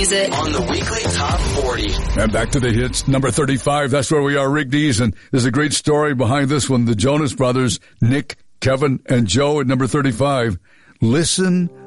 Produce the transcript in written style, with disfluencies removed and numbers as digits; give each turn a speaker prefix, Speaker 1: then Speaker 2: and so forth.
Speaker 1: music
Speaker 2: on the weekly Top 40.
Speaker 3: And back to the hits, number 35. That's where we are, Rick Dees. And there's a great story behind this one. The Jonas Brothers, Nick, Kevin, and Joe at number 35. Listen